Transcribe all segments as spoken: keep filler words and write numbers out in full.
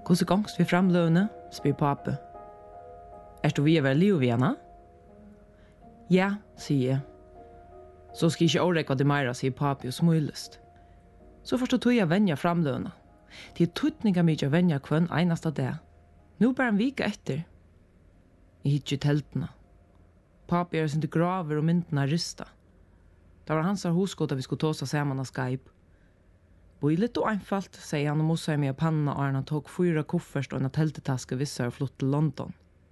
Hvordan gongst vi framløvende? Spyr pape. Er du vi å være liv igjen? Ja, sier jeg. Så skal jeg ikke overrekke hva det meira, sier pape og smulest. Så først tog jeg venja framløvende. Det er tøtninga mye å venja kvann einasta det. Nå bare en vika etter. Jeg hittir teltene. Pape er sin til graver og myndene rista. Det var hans hosgått at vi skulle tåsa sammen av Skype. Bøyligt og einfalt, sier han og mossa i meg av panna og han tok fyra kofferst og en teltetaske vissar og flott til London.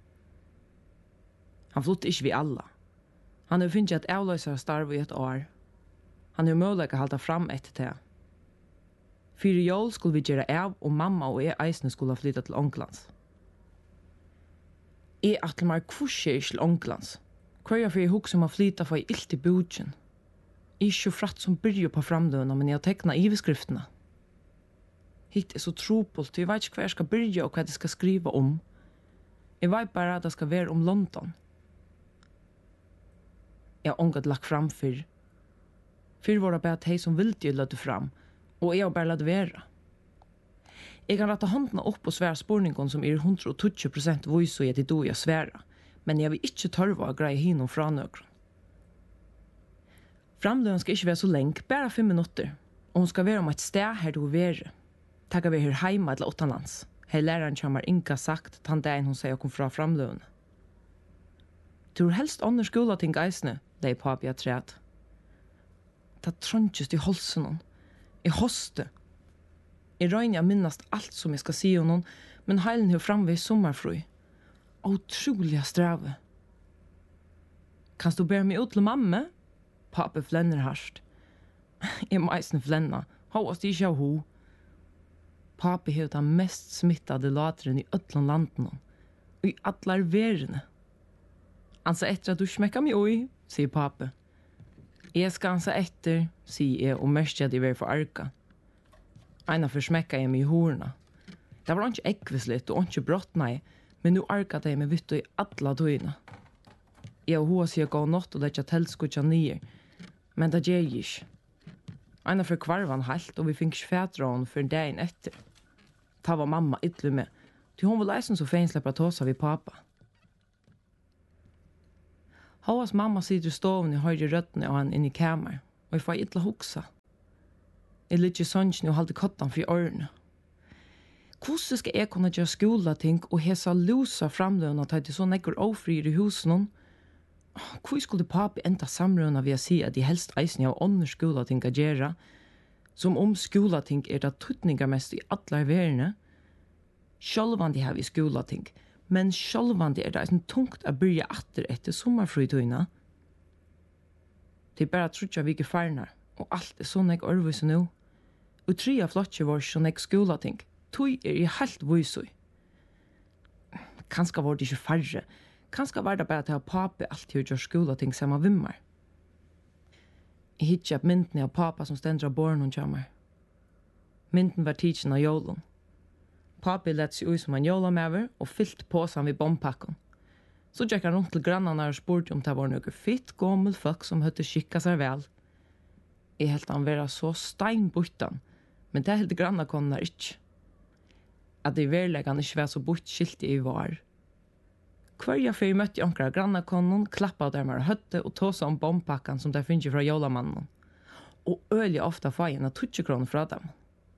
Han flott ikke vi alla. Han har finnet et avløsere starv i et år. Han har mulighet å halda fram etter det. Fyre jól skulle vi gjøre av og mamma og jeg eisne skulle flytta til Onklands. Jeg atle meg kvorskje til Onklands. Hver jeg fyrir hukk som har flytta for jeg ilt i budgen. Ikke fratt som byrjer på framdøna, men jeg har tekna iveskriftene. Hitt er så tropult, jeg vet ikke hva jeg skal byrja og hva jeg skal skriva om. Jeg vet bare at det skal være om London. Jeg har ångat lagt fram fyrr. Fyrr var det bare at jeg som vildt jeg lødde fram, og jeg har bare lødde være. Jeg kan rette håndene opp og svære spurningen som er hundre og tjue prosent voice og jeg til do jeg svære, men jeg vil ikke tørve å greie hinnom fra nøkron. Framløven skal ikke være så lenge, bare fem minutter, og hun skal være om et sted her du vil være. Takk vi her heima til åttanlands. Her læreren kommer Inka sagt tann dagen hun sier hun fra framløven. Tror helst andre skolating eisne, det er papi jeg træt. Det trøntjest i holsen hon. Jeg hoste. Jeg røyner jeg minnast alt som jeg skal si hon, men heilen er framvei sommerfrøy. Utrolig strave. Kanst du bære meg ut til mamma? Pape flenner harst. Jeg må eisen flenna. Håast ikke av ho. Pape har den mest smittade lateren i ötlan landen. Og i atlar verene. Han sa etter at du smekka mig oi, sier pape. Jeg skal han sa etter, sier jeg, og mest jeg de for arka. Eina for smekka jeg mig i horna. Det var ikke ekvislitt og ikke brått nei, men nu arka de meg vitt og i atla tøyna. Jeg og hoa sier gå nått og letja teltskutja nye, men det gjør jeg ikke. Eina for kvarvan halt, og vi fikk fætra hon for dagen etter. Ta var mamma ytterlig med, til hon var leisen så fein slipper tåsa vid pappa. Håas mamma sitter i stoven i høyre røttene og han inn i kamer, og jeg får ytterlig hoksa. Jeg litt i sønnsjen og halte kottan for ørene. Hvordan skal jeg kunne gjøre skolating og hesa lusa framløvene og ta til så nekker ofrir i husen? Hvor skulle papi enda samrøvna ved å si at de helst eisen av ånder skolating å gjøre, som om skolating er det tutninga mest i atler verene? Sjølvandi har vi skolating, men sjølvandi er det en tungt å byrja atter etter sommerfrytøyna. Det er bare trutja vi ikke farnar, og alt er sånn jeg orvise nå. Og tre av flotje var sånn jeg skolating, tøy er i helt vysøy. Kanskje var det ikke farre, kanskje var det bare til at papi alltid gjør skolating sammen vimmar. Jeg hittet opp myndene av pappa som stender av bornen og kommer. Mynden var tidsen av jålen. Papi lett seg ut som en jålamever og fyllt påsen vid bompakken. Så gikk han rundt til grannene og spurte om det var noe fitt gammel folk som høtte skikka seg vel. Jeg helt han være så steinbuttan, men det helt granna konene ikke. At de verleggen ikke var så buttskilt i var. Hver jeg fyrir møtte onkra grannakonnen, klappa der med høtte og tåsa om bompakkan som der finnes fra jólamannen. Og øyelig ofta fa igjen av tutsi kroner fra dem.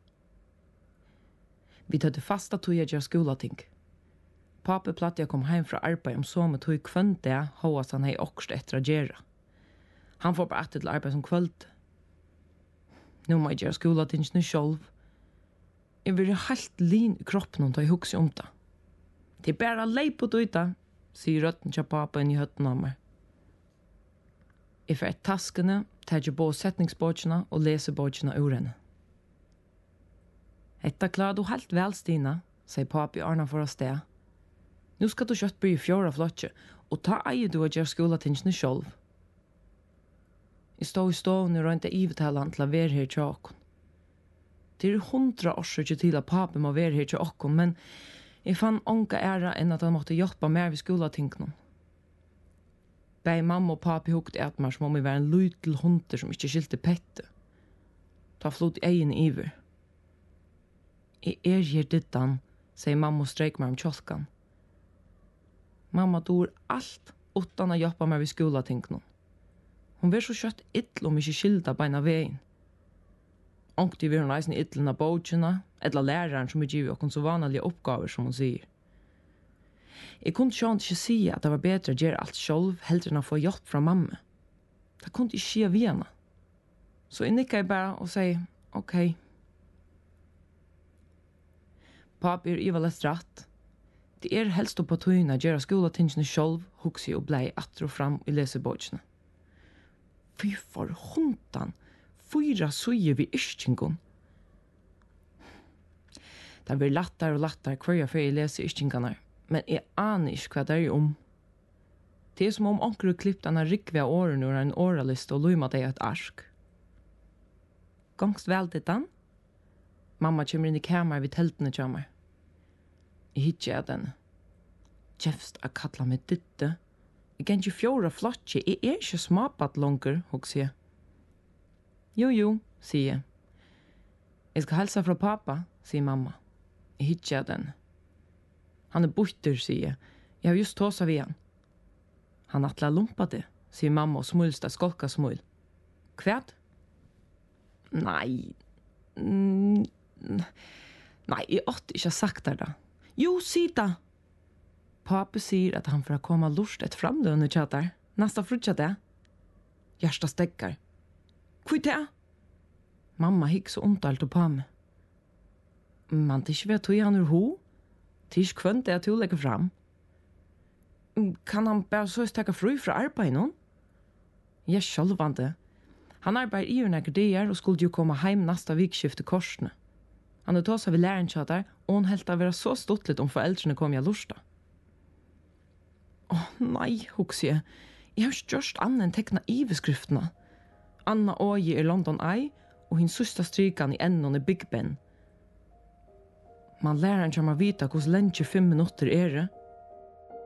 Vi tøtte fasta tog jeg gjør skolating. Pape platt jeg kom heim fra arbeid om så med tog kvønte jeg, hoas han hei okst etter å gjøre. Han får bare etter til arbeid som kvøld. Nå må jeg gjøre skolatingene sjolv. Jeg vil helt lin i kroppen og ta i hukse om det. Det er bare lei på døyta, sier røtten til pappa inn i høtten av meg. Jeg får et taskene, tar jeg på setningsbåtsene og leser båtsene ur henne. Etta klarer du helt vel, Stina, sier pappa i Arna for å sted. Nå skal du kjøtt bli i fjøra flotje, og ta eier du å gjøre skolatingene sjolv. Jeg stod i stoven og rønte ivetalen til å være her til åkken. Det er hundra årsøk til at pappa må være her til åkken, men jeg fann ånka æra enn at han måtte hjelpe mer ved skolatingene. Bei mamma og papi hukt et meg som om jeg var en lytel hunter som ikke skilte pette. Ta flot i egen iver. Jeg er her dittan, säger mamma och strejk mig om kjolkan. Mamma dår allt utan att hjälpa mig vid skolatingnen. Hon var så kött ill om ikke skilda beina vägen. Ångti vi hon eisen illna bogina, eller läraren som givet okkur så vanliga uppgaver som hon säger. Jeg kunne sjånt ikke si at det var bedre å gjøre alt selv, heller enn å få hjelp fra mamma. Det kunne ikke skje via henne. Så jeg nikket bare og sier, ok. Pappa er ivalest rett. Det er helst på tøyene å gjøre skolatingene selv, hukse og blei atter og fram i lesebogene. Fy for hundan, fyra søye vi ischtingon. Det blir lattere og lattere hver jeg før jeg leser ischtingarna, men jeg aner ikke hva det er om. Det er som om onker klippet denne rikve av årene ur en åralist og løyma det i et arsk. Gangst vel til den? Mamma kommer inn i kamer vid teltene til meg. Jeg hittar jeg den. Kjefst a kalla meg ditte. Jeg kan ikke fjora flotje, jeg er ikke smapat langer, hokser jeg. Jo, jo, sier jeg. Jeg skal hälsa fra pappa, sier mamma. Jeg hittar jeg den. Han er butter, sier jeg. Jeg har just tåsa vid han. Han atla lumpa det, sier mamma og smulsta skolka smul. Kvært? Nei. Mm, nei, jeg åtte ikke sagt det da. Jo, sier da. Pappa sier at han får komma lust et framlønne tjatar. Nästa frutja det. Hjärsta stekkar. Hvor det? Mamma hikk så omtalt på meg. Man det ikke vet hur han er ho. Det er ikke kvønt det at hun legger fram. Kan han bare så stekka fru fra arbeid nå? Jeg sjølvande. Han arbeider i unna greier og skulle jo komme heim nesta vikskifte korsene. Han er tåsa ved læreren tjatar, og hun helt av være så stortligt om foreldrene kom jeg lusta. Åh, nei, hukser jeg. Jeg har ikke gjort annet enn tekna iveskriftene. Anna Åge er London Eye, og hin sista strykan i enden er Big Ben. Man lærer ikke om å vite hvordan lenge fem minutter er det,